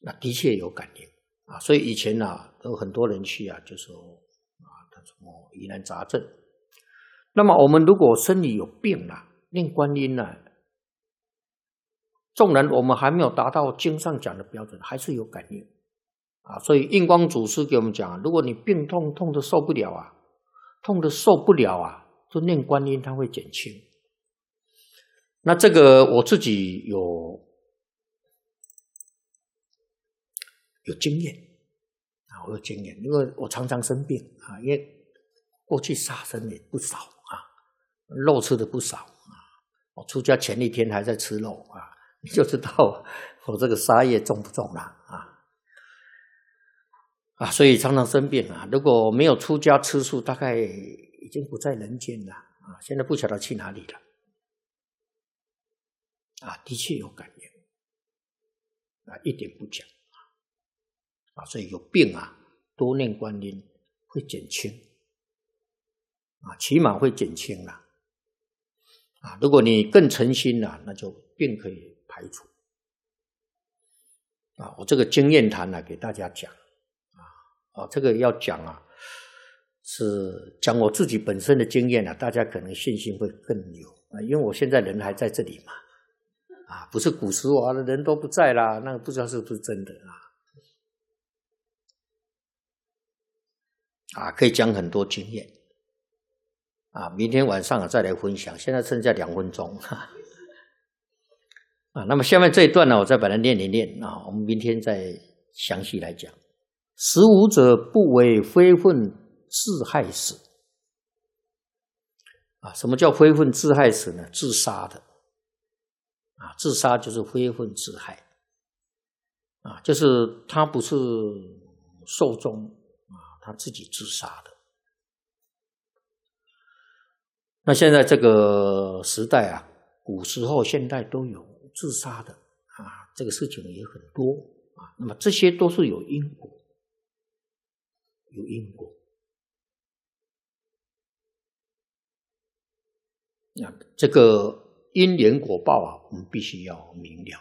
那的确有感应啊。所以以前啊，有很多人去啊，就说他什么疑难杂症。那么我们如果身体有病了，念观音呢，纵然我们还没有达到经上讲的标准，还是有感应啊。所以印光祖师给我们讲，如果你病痛得受不了啊，痛得受不了啊，就念观音，它会减轻。那这个我自己有经验啊，我有经验，因为我常常生病啊，因为过去杀生也不少啊，肉吃的不少啊。我出家前一天还在吃肉啊，你就知道我这个杀业重不重了啊，所以常常生病啊。如果没有出家吃素，大概已经不在人间了啊，现在不晓得去哪里了啊，的确有感应啊，一点不假啊，所以有病啊，多念观音会减轻啊，起码会减轻了啊。如果你更诚心了，那就病可以排除啊。我这个经验谈呢，给大家讲这个要讲啊，是讲我自己本身的经验啊，大家可能信心会更有啊，因为我现在人还在这里嘛啊，不是古时候的人都不在啦，那个不知道是不是真的啊，可以讲很多经验啊，明天晚上再来分享，现在剩下2分钟啊，那么下面这一段呢，我再把它念一念啊，我们明天再详细来讲。食无者不为非分自害死啊，什么叫非分自害死呢？自杀的啊，自杀就是非分自害啊，就是他不是寿终啊，他自己自杀的。那现在这个时代啊，古时候现代都有自杀的啊，这个事情也很多啊，那么这些都是有因果啊，这个因缘果报啊，我们必须要明了。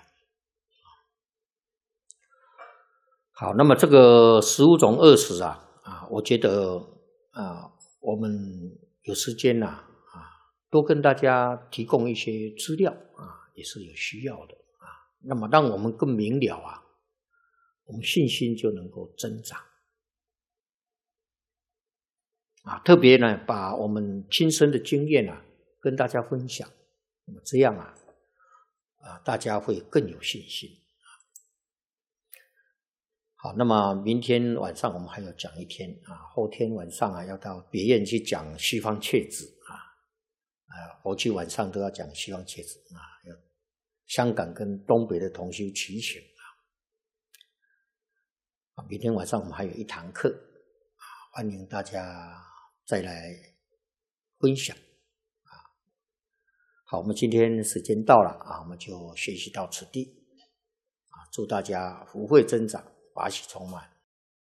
好，那么这个15种恶死啊，我觉得我们有时间多跟大家提供一些资料也是有需要的那么让我们更明了我们信心就能够增长特别呢，把我们亲身的经验跟大家分享，那么这样大家会更有信心。好，那么明天晚上我们还要讲一天后天晚上要到别院去讲西方切子过去晚上都要讲西方切子香港跟东北的同修齐请明天晚上我们还有一堂课欢迎大家再来分享好，我们今天时间到了我们就学习到此地祝大家福慧增长，法喜充满。